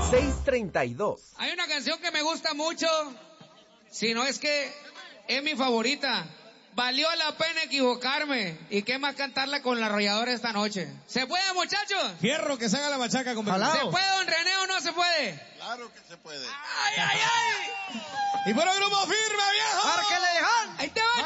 632. Hay una canción que me gusta mucho, si no es que es mi favorita. Valió la pena equivocarme. ¿Y qué más cantarla con la arrolladora esta noche? ¿Se puede, muchachos? Fierro, que se haga la machaca con ¿Se puede, don René, o no se puede? Claro que se puede. ¡Ay, ay, ay! Y por el grupo firme, viejo. ¡Ahí te va,